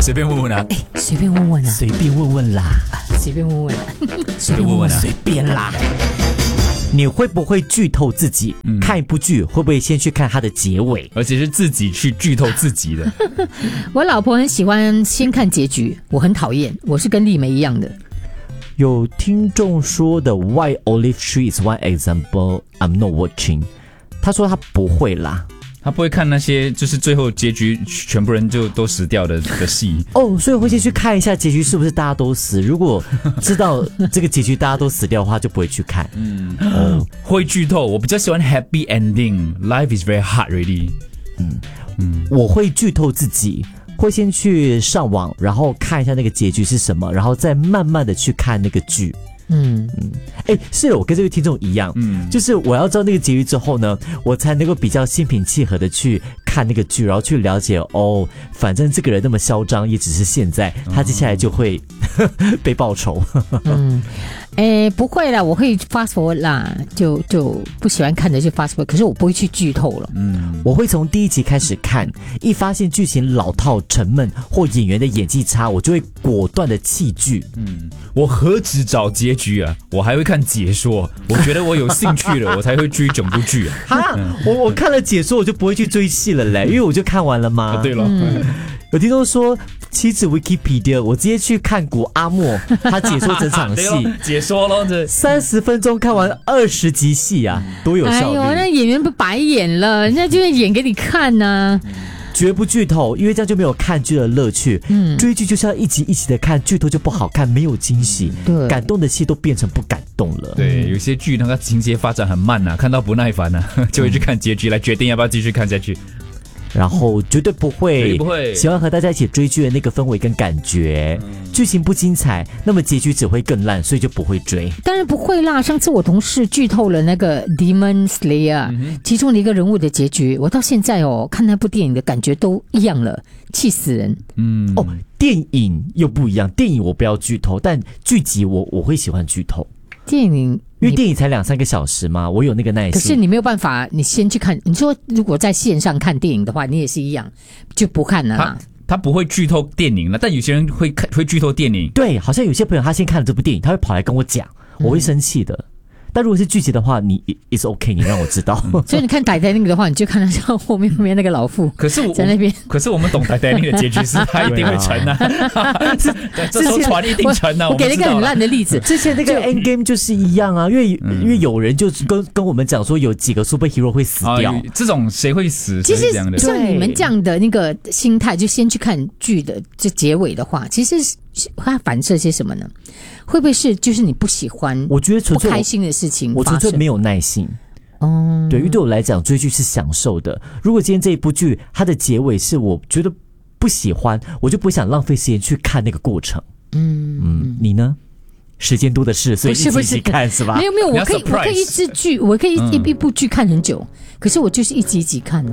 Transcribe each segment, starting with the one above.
随便问问啊， 随便问问啊， 随便问问啦， 随便问问啊， 随便问问啊， 随便啦。你会不会剧透自己？看一部剧会不会先去看它的结尾？ 而且是自己去剧透自己的。 我老婆很喜欢先看结局，我很讨厌，我是跟丽梅一样的。 有听众说的 Why Olive Tree is one example I'm not watching。他说他不会啦， 他不会看那些就是最后结局全部人就都死掉的戏哦，所以会先去看一下结局是不是大家都死。如果知道这个结局大家都死掉的话，就不会去看。 会剧透。我比较喜欢 happy ending。 Life is very hard really。 我会剧透自己，会先去上网，然后看一下那个结局是什么，然后再慢慢的去看那个剧。是的，我跟这位听众一样，就是我要知道那个结局之后呢，我才能够比较心平气和的去看那个剧，然后去了解反正这个人那么嚣张，也只是现在，他接下来就会被报仇。 不会啦，我会 fast forward 啦，就不喜欢看的就 fast forward， 可是我不会去剧透了。 我会从第一集开始看，一发现剧情老套、沉闷或演员的演技差，我就会果断的弃剧。 我何止找结局啊，我还会看解说。我觉得我有兴趣了，我才会追整部剧啊。 我看了解说，我就不会去追戏了嘞，因为我就看完了嘛。 对了， 有听众说，妻子 Wikipedia， 我直接去看古阿莫，他解说整场戏， 解说咯，这 30分钟看完20集戏啊，多有效率！ 哎呦，那演员不白演了，人家就是演给你看呢。 绝不剧透，因为这样就没有看剧的乐趣。追剧就是要一集一集的看，剧透就不好看，没有惊喜。 对， 感动的戏都变成不感动了。 对，有些剧那个情节发展很慢啊，看到不耐烦啊，就会去看结局来决定要不要继续看下去。 然后绝对不会喜欢和大家一起追剧的那个氛围跟感觉。剧情不精彩，那么结局只会更烂，所以就不会追。 当然不会啦，上次我同事剧透了那个 Demon Slayer，其中的一个人物的结局，我到现在看那部电影的感觉都一样了，气死人。 电影又不一样，电影我不要剧透，但剧集我会喜欢剧透。 电影因为电影才2-3个小时嘛，我有那个耐心。 可是你没有办法，你先去看。你说如果在线上看电影的话，你也是一样，就不看了啦。 他不会剧透电影了，但有些人会剧透电影。 对，好像有些朋友他先看了这部电影，他会跑来跟我讲，我会生气的。但如果是剧集的话，你 is OK， 你让我知道。 所以你看Titanic的话，你就看到像后面那个老妇， 可是在那边。 可是我们懂Titanic的结局是他一定会沉啊，这艘船一定沉啊。 我给了一个很烂的例子， 之前那个 Endgame 就是一样啊，因为有人就跟我们讲说有几个 superhero 会死掉， 这种谁会死？ 其实这样的像你们这样的那个心态，就先去看剧的这结尾的话，其实它反射些什么呢？会不会是就是你不喜欢？ 我觉得纯粹不开心的事情， 我纯粹没有耐性。对，因为对我来讲，追剧是享受的。如果今天这一部剧它的结尾是我觉得不喜欢，我就不会想浪费时间去看那个过程。你呢？时间多的是，所以一起看是吧？ 没有，我可以一支剧，我可以一部剧看很久，可是我就是一集一集看。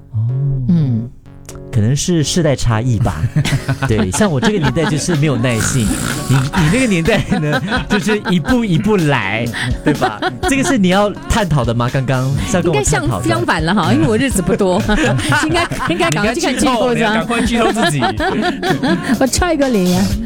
可能是世代差异吧。对，像我这个年代就是没有耐性，你那个年代呢，就是一步一步来，对吧？这个是你要探讨的吗？刚刚是要跟我探讨的。 应该相反了哈，因为我日子不多，应该赶快去看剧透， 赶快剧透自己。 我踹个脸呀！